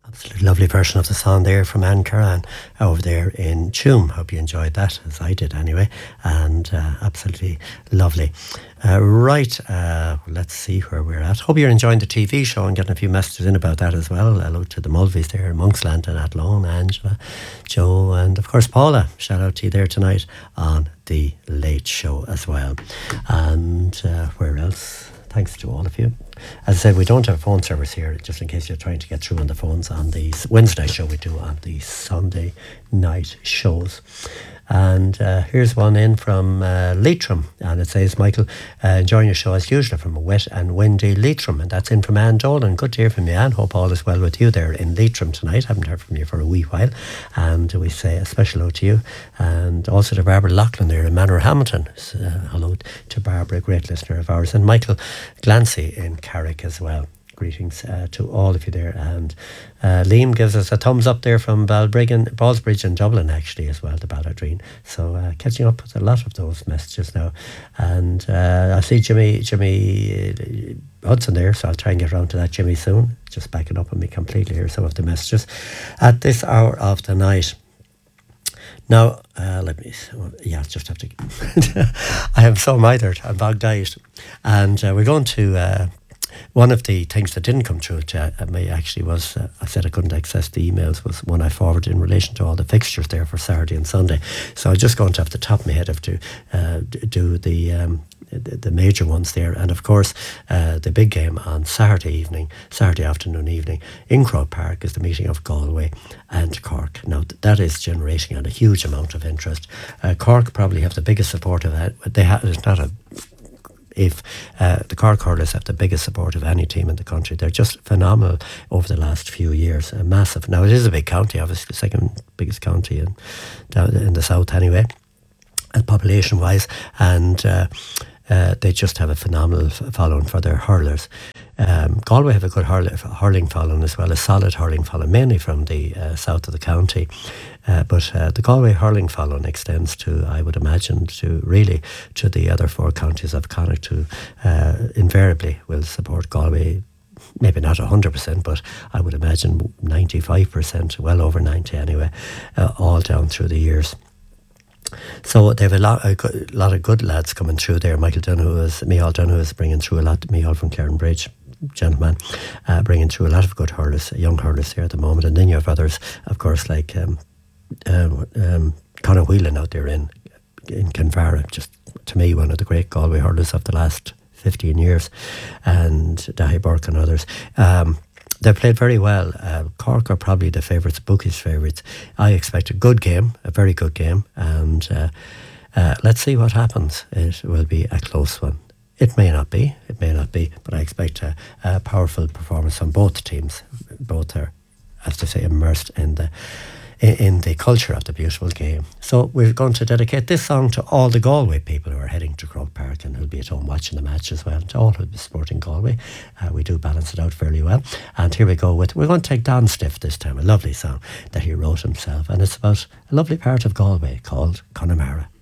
Absolutely lovely version of the song there from Anne Curran over there in Tuam. Hope you enjoyed that, as I did anyway, and absolutely lovely. Let's see where we're at. Hope you're enjoying the TV show and getting a few messages in about that as well. Hello to the Mulveys there in Monksland and Athlone, Angela, Joe, and of course Paula. Shout out to you there tonight on The Late Show as well. And where else? Thanks to all of you. As I said, we don't have a phone service here, just in case you're trying to get through on the phones on the Wednesday show. We do on the Sunday night shows. And here's one in from Leitrim, and it says, Michael, enjoying your show as usual from a wet and windy Leitrim. And that's in from Anne Dolan. Good to hear from you, Anne. Hope all is well with you there in Leitrim tonight. Haven't heard from you for a wee while. And we say a special hello to you. And also to Barbara Loughlin there in Manor Hamilton. Hello to Barbara, a great listener of ours. And Michael Glancy in Carrick as well. Greetings to all of you there. And Liam gives us a thumbs up there from Ballsbridge in Dublin, actually, as well, to Balladreen. So catching up with a lot of those messages now. And I see Jimmy Hudson there, so I'll try and get around to that, Jimmy, soon. Just backing up on me completely here, some of the messages. At this hour of the night. Now, just have to... I am so mithered. I'm bog-diet. And we're going to... one of the things that didn't come through to me actually was, I said I couldn't access the emails, was one I forwarded in relation to all the fixtures there for Saturday and Sunday. So I'm just going to, off the top of my head, have to do the major ones there. And of course, the big game on Saturday afternoon evening in Croke Park is the meeting of Galway and Cork. Now, that is generating a huge amount of interest. Cork probably have the biggest support of that. It's not a... If the Cork hurlers have the biggest support of any team in the country. They're just phenomenal over the last few years. Massive. Now, it is a big county, obviously, the second biggest county in the south anyway, population-wise, and they just have a phenomenal following for their hurlers. Galway have a good hurling following as well, a solid hurling following, mainly from the south of the county. But the Galway hurling following extends to, I would imagine, to the other four counties of Connacht, who invariably will support Galway. Maybe not 100%, but I would imagine 95%, well over 90 anyway, all down through the years. So they have a lot of good lads coming through there. Michael Donoghue is bringing through a lot. Micheál from Clarenbridge, gentleman, bringing through a lot of good hurlers, young hurlers here at the moment. And then you have others, of course, like Conor Whelan out there in Kinvara, just to me one of the great Galway hurlers of the last 15 years, and Dahi Burke and others. They played very well. Cork are probably the favourites, bookies' favourites. I expect a good game, a very good game, and let's see what happens. It will be a close one. It may not be, but I expect a powerful performance from both teams. Both are, as to say, immersed in the culture of the beautiful game. So we're going to dedicate this song to all the Galway people who are heading to Croke Park and who'll be at home watching the match as well, to all who'll be supporting Galway. We do balance it out fairly well. And here we go we're going to take Don Stiff this time, a lovely song that he wrote himself, and it's about a lovely part of Galway called Connemara.